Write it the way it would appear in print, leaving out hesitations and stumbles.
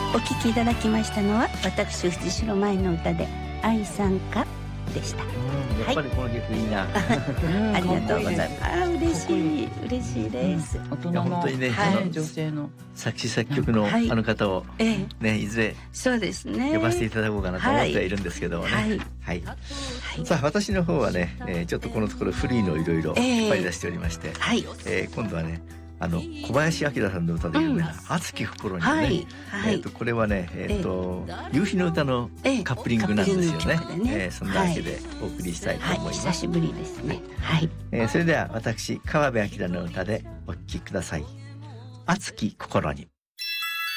お聴きいただきましたのは私藤代舞の歌で愛さんかでした。 やっぱりこの曲いいな。 ありがとうございます。嬉しいです。 大人の本当にね、 女性の作詞作曲のあの方をね、いずれそうですね呼ばせていただこうかなと思ってはいるんですけどもね。はい。さあ私の方はね、ちょっとこのところ古いのをいろいろ引っ張り出しておりまして、今度はね小林明さんの歌で有名な熱き心にね、これはね夕日の歌のカップリングなんですよね。そんなわけでお送りしたいと思います。 久しぶりですね。 それでは私川辺明の歌でお聴きください。熱き心に。